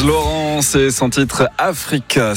Rose Laurence et son titre Africa,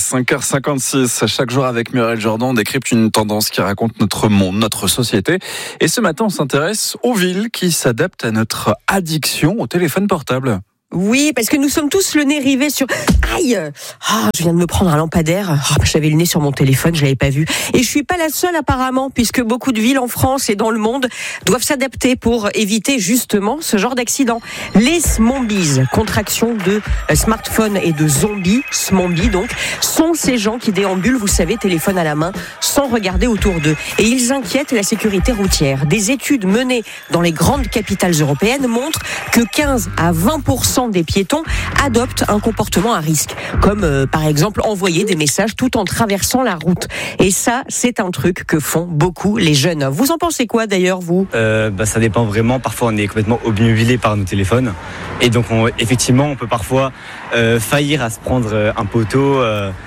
5h56. Chaque jour avec Muriel Jordan, on décrypte une tendance qui raconte notre monde, notre société. Et ce matin, on s'intéresse aux villes qui s'adaptent à notre addiction au téléphone portable. Oui, parce que nous sommes tous le nez rivé sur... Aïe, je viens de me prendre un lampadaire. J'avais le nez sur mon téléphone, je l'avais pas vu. Et je suis pas la seule apparemment, puisque beaucoup de villes en France et dans le monde doivent s'adapter pour éviter justement ce genre d'accident. Les Smombies, contraction de smartphone et de zombies, Smombies donc, sont ces gens qui déambulent, vous savez, téléphone à la main, sans regarder autour d'eux. Et ils inquiètent la sécurité routière. Des études menées dans les grandes capitales européennes montrent que 15 à 20% des piétons adoptent un comportement à risque, comme par exemple envoyer des messages tout en traversant la route. Et ça, c'est un truc que font beaucoup les jeunes. Vous en pensez quoi d'ailleurs, vous ? Ça dépend vraiment. Parfois, on est complètement obnubilé par nos téléphones. Et donc, effectivement, on peut parfois faillir à se prendre un poteau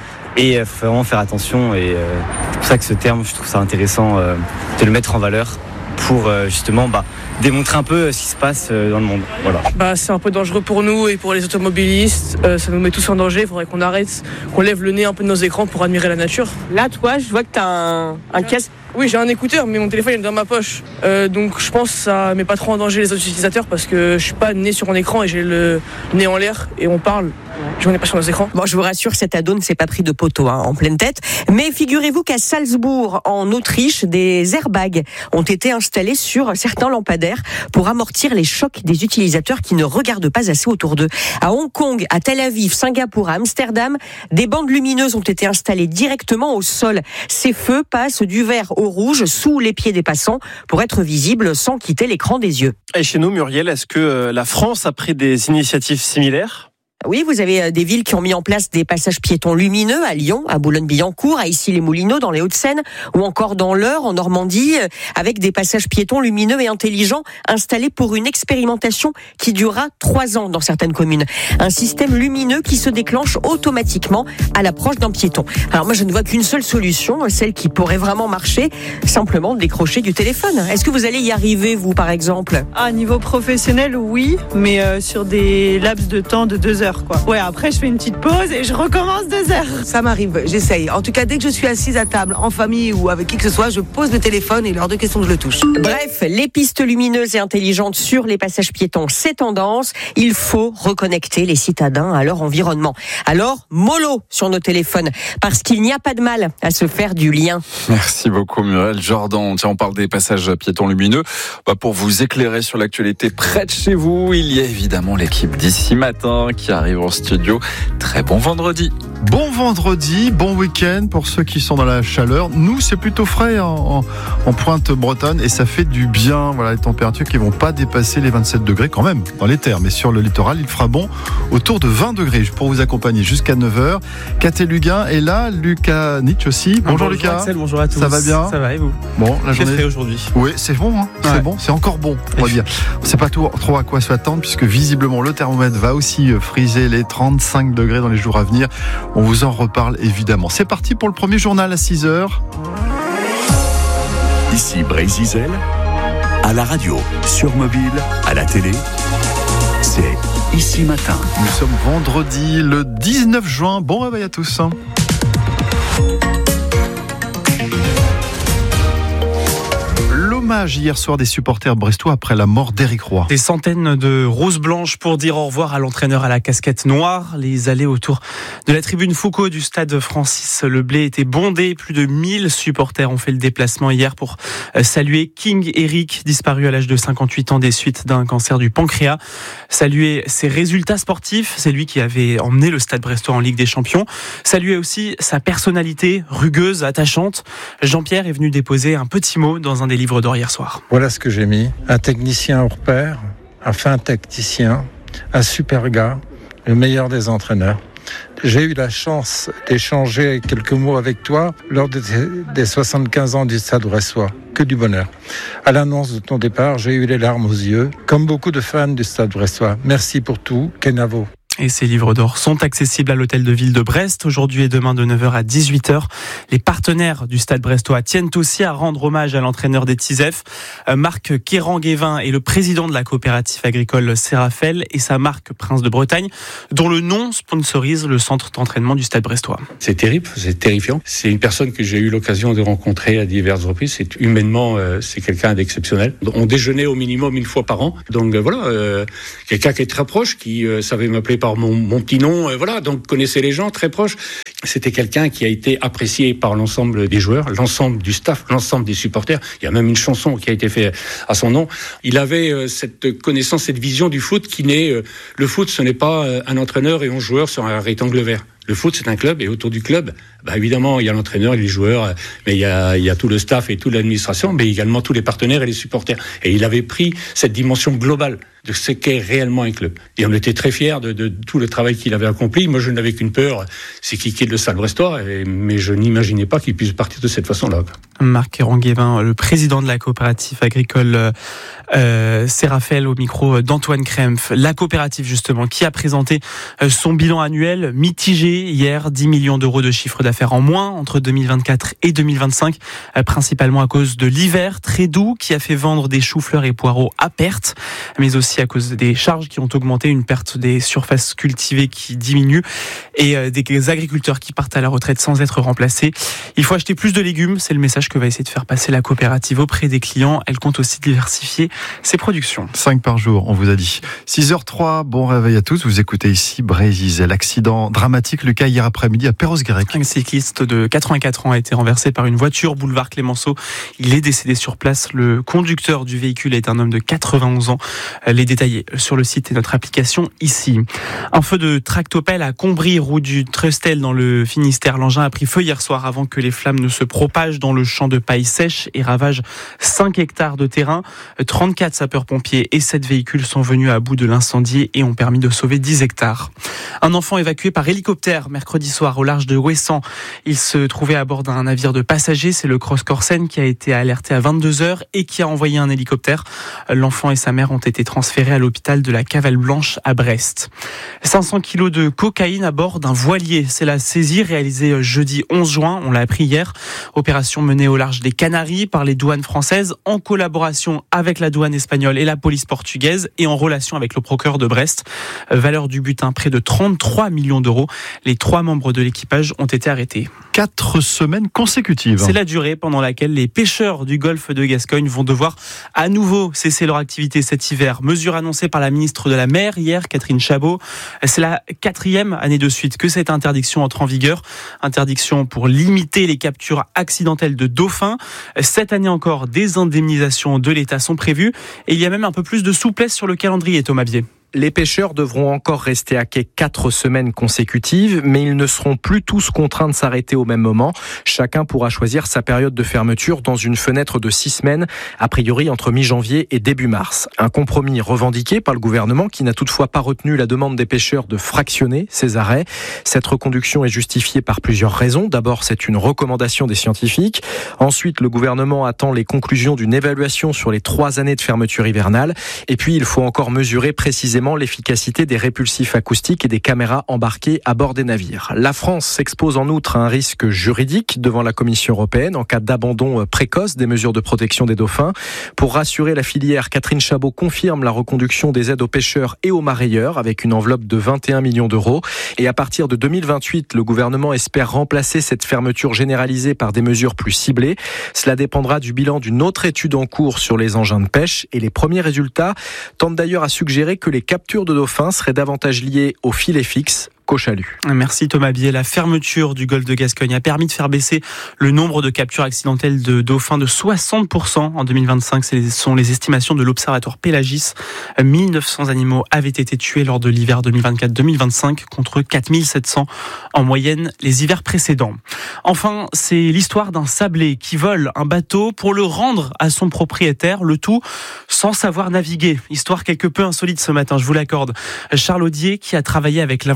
et vraiment faire attention. Et c'est pour ça que ce terme, je trouve ça intéressant de le mettre en valeur pour justement démontrer un peu ce qui se passe dans le monde. Voilà. C'est un peu dangereux pour nous et pour les automobilistes. Ça nous met tous en danger. Il faudrait qu'on arrête, qu'on lève le nez un peu de nos écrans pour admirer la nature. Là, toi, je vois que tu as un casque. Oui, j'ai un écouteur, mais mon téléphone est dans ma poche. Donc je pense que ça met pas trop en danger les autres utilisateurs parce que je suis pas nez sur mon écran et j'ai le nez en l'air et on parle. On n'est pas sur nos écrans. Bon, je vous rassure, cet ado ne s'est pas pris de poteau en pleine tête. Mais figurez-vous qu'à Salzbourg, en Autriche, des airbags ont été installés sur certains lampadaires pour amortir les chocs des utilisateurs qui ne regardent pas assez autour d'eux. À Hong Kong, à Tel Aviv, Singapour, à Amsterdam, des bandes lumineuses ont été installées directement au sol. Ces feux passent du vert au rouge sous les pieds des passants pour être visibles sans quitter l'écran des yeux. Et chez nous, Muriel, est-ce que la France a pris des initiatives similaires ? Oui, vous avez des villes qui ont mis en place des passages piétons lumineux à Lyon, à Boulogne-Billancourt, à Issy-les-Moulineaux dans les Hauts-de-Seine ou encore dans l'Eure en Normandie avec des passages piétons lumineux et intelligents installés pour une expérimentation qui durera 3 ans dans certaines communes. Un système lumineux qui se déclenche automatiquement à l'approche d'un piéton. Alors moi je ne vois qu'une seule solution, celle qui pourrait vraiment marcher, simplement décrocher du téléphone. Est-ce que vous allez y arriver vous par exemple ? À niveau professionnel oui, mais sur des laps de temps de 2 heures. Ouais, après je fais une petite pause et je recommence 2 heures. Ça m'arrive, j'essaye. En tout cas, dès que je suis assise à table, en famille ou avec qui que ce soit, je pose le téléphone et lors de questions, je le touche. Bref, les pistes lumineuses et intelligentes sur les passages piétons, c'est tendance. Il faut reconnecter les citadins à leur environnement. Alors, mollo sur nos téléphones, parce qu'il n'y a pas de mal à se faire du lien. Merci beaucoup Muriel Jordan. Tiens, on parle des passages piétons lumineux. Pour vous éclairer sur l'actualité près de chez vous, il y a évidemment l'équipe d'ici matin qui arrive en studio. Très bon vendredi. Bon vendredi, bon week-end pour ceux qui sont dans la chaleur. Nous, c'est plutôt frais en pointe bretonne et ça fait du bien. Voilà, les températures qui vont pas dépasser les 27 degrés quand même dans les terres. Mais sur le littoral, il fera bon autour de 20 degrés pour vous accompagner jusqu'à 9h. Katé Luguin est là, Lucas Nietzsche aussi. Bonjour Lucas. Axel, bonjour à tous. Ça va bien ? Ça va et vous ? Bon, la journée. C'est frais aujourd'hui. Oui, c'est bon, hein. Ouais. C'est bon, c'est encore bon, on va dire. On ne sait pas trop à quoi s'attendre puisque visiblement le thermomètre va aussi friser les 35 degrés dans les jours à venir. On vous en reparle évidemment. C'est parti pour le premier journal à 6h. Ici Brésil, à la radio, sur mobile, à la télé, c'est Ici Matin. Nous sommes vendredi le 19 juin. Bon réveil à tous. L'hommage hier soir des supporters brestois après la mort d'Éric Roy. Des centaines de roses blanches pour dire au revoir à l'entraîneur à la casquette noire. Les allées autour de la tribune Foucault du stade Francis Leblay étaient bondées. Plus de 1000 supporters ont fait le déplacement hier pour saluer King Éric, disparu à l'âge de 58 ans des suites d'un cancer du pancréas. Saluer ses résultats sportifs, c'est lui qui avait emmené le stade brestois en Ligue des Champions. Saluer aussi sa personnalité rugueuse, attachante. Jean-Pierre est venu déposer un petit mot dans un des livres d'or hier soir. Voilà ce que j'ai mis. Un technicien hors pair, un fin tacticien, un super gars, le meilleur des entraîneurs. J'ai eu la chance d'échanger quelques mots avec toi lors des 75 ans du Stade Brestois. Que du bonheur. À l'annonce de ton départ, j'ai eu les larmes aux yeux, comme beaucoup de fans du Stade Brestois. Merci pour tout, Kenavo. Et ces livres d'or sont accessibles à l'hôtel de ville de Brest aujourd'hui et demain de 9h à 18h. Les partenaires du Stade brestois tiennent aussi à rendre hommage à l'entraîneur des Tisef. Marc Kéranguévin est le président de la coopérative agricole Sérafel et sa marque Prince de Bretagne, dont le nom sponsorise le centre d'entraînement du Stade brestois. C'est terrible, c'est terrifiant. C'est une personne que j'ai eu l'occasion de rencontrer à diverses reprises. C'est humainement, c'est quelqu'un d'exceptionnel. On déjeunait au minimum une fois par an. Donc voilà, quelqu'un qui est très proche, qui savait m'appeler par mon petit nom, voilà, donc connaissait les gens très proches. C'était quelqu'un qui a été apprécié par l'ensemble des joueurs, l'ensemble du staff, l'ensemble des supporters. Il y a même une chanson qui a été faite à son nom. Il avait cette connaissance, cette vision du foot qui n'est... le foot, ce n'est pas un entraîneur et 11 joueurs sur un rectangle vert. Le foot, c'est un club, et autour du club, évidemment, il y a l'entraîneur et les joueurs, mais il y a tout le staff et toute l'administration, mais également tous les partenaires et les supporters. Et il avait pris cette dimension globale de ce qu'est réellement un club. Et on était très fiers de tout le travail qu'il avait accompli. Moi, je n'avais qu'une peur, c'est qu'il quitte le Stade brestois, mais je n'imaginais pas qu'il puisse partir de cette façon-là. Marc Kéranguévin, le président de la coopérative agricole Sérafel, au micro d'Antoine Krempf. La coopérative, justement, qui a présenté son bilan annuel mitigé hier, 10 millions d'euros de chiffre d'affaires en moins entre 2024 et 2025, principalement à cause de l'hiver très doux qui a fait vendre des choux-fleurs et poireaux à perte, mais aussi à cause des charges qui ont augmenté, une perte des surfaces cultivées qui diminue et des agriculteurs qui partent à la retraite sans être remplacés. Il faut acheter plus de légumes, c'est le message que va essayer de faire passer la coopérative auprès des clients. Elle compte aussi diversifier ses productions. 5 par jour, on vous a dit. 6h03, bon réveil à tous. Vous écoutez ici Brésil. L'accident dramatique, le cas hier après-midi à Perros-Guirec. Un cycliste de 84 ans a été renversé par une voiture boulevard Clémenceau. Il est décédé sur place. Le conducteur du véhicule est un homme de 91 ans. Les détails sur le site et notre application ici. Un feu de tractopelle à Combry, route du Trustel dans le Finistère. L'engin a pris feu hier soir avant que les flammes ne se propagent dans le champ de paille sèche et ravagent 5 hectares de terrain. 34 sapeurs-pompiers et 7 véhicules sont venus à bout de l'incendie et ont permis de sauver 10 hectares. Un enfant évacué par hélicoptère mercredi soir au large de Ouessant. Il se trouvait à bord d'un navire de passagers. C'est le Cross Corsen qui a été alerté à 22h et qui a envoyé un hélicoptère. L'enfant et sa mère ont été transférés à l'hôpital de la Cavale Blanche à Brest. 500 kilos de cocaïne à bord d'un voilier. C'est la saisie réalisée jeudi 11 juin. On l'a appris hier. Opération menée au large des Canaries par les douanes françaises en collaboration avec la douane espagnole et la police portugaise et en relation avec le procureur de Brest. Valeur du butin, près de 33 millions d'euros. Les 3 membres de l'équipage ont été arrêtés. 4 semaines consécutives. C'est la durée pendant laquelle les pêcheurs du golfe de Gascogne vont devoir à nouveau cesser leur activité cet hiver. Mesure annoncée par la ministre de la Mer hier, Catherine Chabot. C'est la 4e année de suite que cette interdiction entre en vigueur. Interdiction pour limiter les captures accidentelles de dauphins. Cette année encore, des indemnisations de l'État sont prévues. Et il y a même un peu plus de souplesse sur le calendrier, Thomas Bier. Les pêcheurs devront encore rester à quai 4 semaines consécutives, mais ils ne seront plus tous contraints de s'arrêter au même moment. Chacun pourra choisir sa période de fermeture dans une fenêtre de 6 semaines, a priori entre mi-janvier et début mars. Un compromis revendiqué par le gouvernement qui n'a toutefois pas retenu la demande des pêcheurs de fractionner ces arrêts. Cette reconduction est justifiée par plusieurs raisons. D'abord, c'est une recommandation des scientifiques. Ensuite, le gouvernement attend les conclusions d'une évaluation sur les 3 années de fermeture hivernale. Et puis, il faut encore mesurer précisément l'efficacité des répulsifs acoustiques et des caméras embarquées à bord des navires. La France s'expose en outre à un risque juridique devant la Commission européenne en cas d'abandon précoce des mesures de protection des dauphins. Pour rassurer la filière, Catherine Chabot confirme la reconduction des aides aux pêcheurs et aux marailleurs avec une enveloppe de 21 millions d'euros. Et à partir de 2028, le gouvernement espère remplacer cette fermeture généralisée par des mesures plus ciblées. Cela dépendra du bilan d'une autre étude en cours sur les engins de pêche et les premiers résultats tentent d'ailleurs à suggérer que les captures de dauphins seraient davantage liées au filet fixe qu'au chalut. Merci Thomas Bier. La fermeture du golfe de Gascogne a permis de faire baisser le nombre de captures accidentelles de dauphins de 60% en 2025. Ce sont les estimations de l'Observatoire Pélagis. 1900 animaux avaient été tués lors de l'hiver 2024-2025 contre 4700 en moyenne les hivers précédents. Enfin, c'est l'histoire d'un sablé qui vole un bateau pour le rendre à son propriétaire, le tout sans savoir naviguer. Histoire quelque peu insolite ce matin, je vous l'accorde. Charles Audier, qui a travaillé avec l'aventurier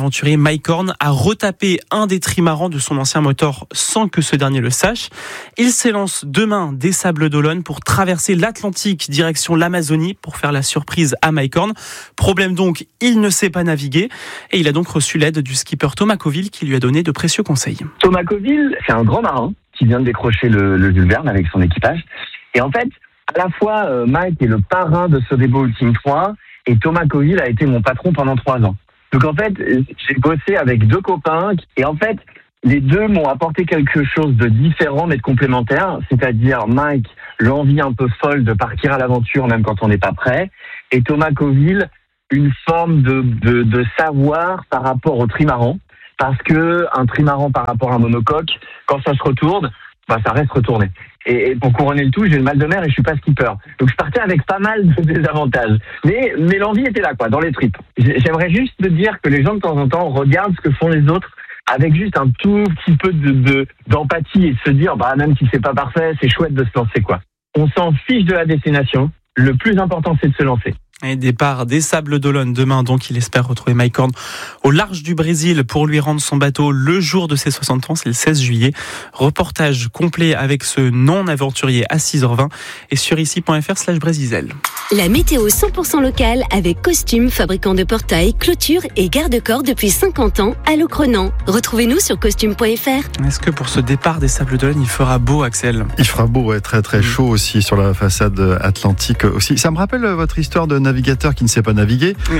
Mike Horn a retapé un des trimarans de son ancien moteur sans que ce dernier le sache. Il s'élance demain des Sables d'Olonne pour traverser l'Atlantique direction l'Amazonie pour faire la surprise à Mike Horn. Problème donc, il ne sait pas naviguer et il a donc reçu l'aide du skipper Thomas Coville qui lui a donné de précieux conseils. Thomas Coville, c'est un grand marin qui vient de décrocher le Jules Verne avec son équipage. Et en fait, à la fois, Mike est le parrain de Sodebo Ultime 3 et Thomas Coville a été mon patron pendant 3 ans. Donc en fait, j'ai bossé avec 2 copains et en fait, les 2 m'ont apporté quelque chose de différent mais de complémentaire, c'est-à-dire Mike, l'envie un peu folle de partir à l'aventure même quand on n'est pas prêt, et Thomas Coville, une forme de savoir par rapport au trimaran, parce que un trimaran par rapport à un monocoque, quand ça se retourne, ça reste retourné. Et pour couronner le tout, j'ai le mal de mer et je suis pas skipper. Donc je partais avec pas mal de désavantages. Mais l'envie était là, dans les tripes. J'aimerais juste te dire que les gens de temps en temps regardent ce que font les autres avec juste un tout petit peu d'empathie et de se dire, même si c'est pas parfait, c'est chouette de se lancer, On s'en fiche de la destination. Le plus important, c'est de se lancer. Et départ des Sables d'Olonne demain, donc il espère retrouver Mike Horn au large du Brésil pour lui rendre son bateau le jour de ses 60 ans, c'est le 16 juillet. Reportage complet avec ce non-aventurier à 6h20 et sur ici.fr/Brésisel. La météo 100% locale avec Costume, fabricant de portails, clôtures et garde-corps depuis 50 ans à Locronan. Retrouvez-nous sur costume.fr. Est-ce que pour ce départ des Sables d'Olonne, il fera beau, Axel ? Il fera beau, très très chaud aussi sur la façade atlantique aussi. Ça me rappelle votre histoire de navigateur qui ne sait pas naviguer. Oui.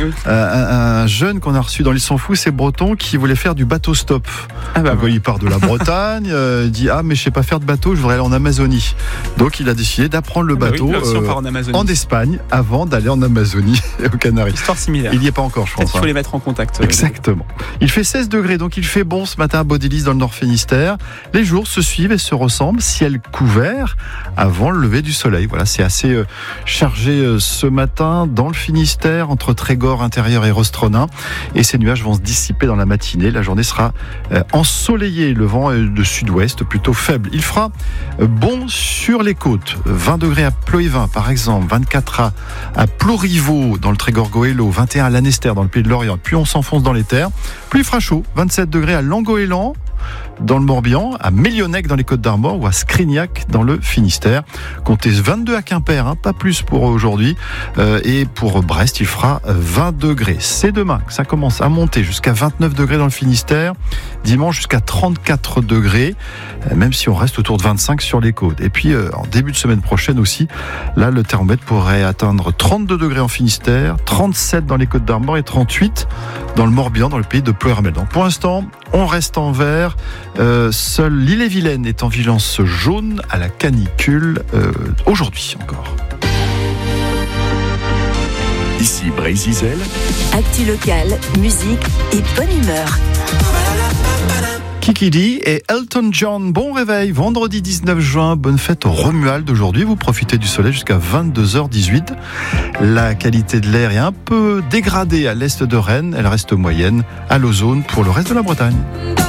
Un jeune qu'on a reçu dans l'île S'en Fout, c'est Breton, qui voulait faire du bateau stop. Donc, il part de la Bretagne, il dit mais je sais pas faire de bateau, je voudrais aller en Amazonie. Donc il a décidé d'apprendre le bateau en Espagne avant d'aller en Amazonie et aux Canaries. Histoire similaire. Il n'y est pas encore, je pense. Il faut les mettre en contact. Exactement. Il fait 16 degrés, donc il fait bon ce matin à Baudelis dans le Nord Finistère. Les jours se suivent et se ressemblent, ciel couvert avant le lever du soleil. Voilà, c'est assez chargé ce matin dans le Finistère, entre Trégor intérieur et Rostronin. Et ces nuages vont se dissiper dans la matinée. La journée sera ensoleillée. Le vent est de sud-ouest, plutôt faible. Il fera bon sur les côtes. 20 degrés à Ploévin, par exemple. 24 à Plouriveau, dans le Trégor Goëlo. 21 à Lanester, dans le Pays de Lorient. Puis on s'enfonce dans les terres. Puis il fera chaud. 27 degrés à Langoélan, dans le Morbihan, à Mélionnec dans les Côtes-d'Armor ou à Scrignac dans le Finistère. Comptez 22 à Quimper, pas plus pour aujourd'hui. Et pour Brest, il fera 20 degrés. C'est demain que ça commence à monter jusqu'à 29 degrés dans le Finistère. Dimanche jusqu'à 34 degrés, même si on reste autour de 25 sur les côtes. Et puis en début de semaine prochaine aussi, là le thermomètre pourrait atteindre 32 degrés en Finistère, 37 dans les Côtes-d'Armor et 38 dans le Morbihan, dans le pays de Ploërmel. Donc pour l'instant, on reste en vert. Seule l'Ille-et-Vilaine est en vigilance jaune à la canicule aujourd'hui encore. Ici Brésisel. Actu locale, musique et bonne humeur. Kiki Dee et Elton John, bon réveil, vendredi 19 juin, bonne fête au Romuald d'aujourd'hui, vous profitez du soleil jusqu'à 22h18. La qualité de l'air est un peu dégradée à l'est de Rennes, elle reste moyenne à l'ozone pour le reste de la Bretagne.